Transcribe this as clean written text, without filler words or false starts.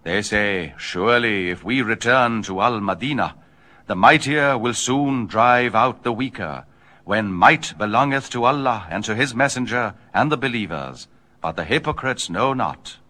They say, surely if we return to Al-Madinah, the mightier will soon drive out the weaker, when might belongeth to Allah and to his messenger and the believers, but the hypocrites know not.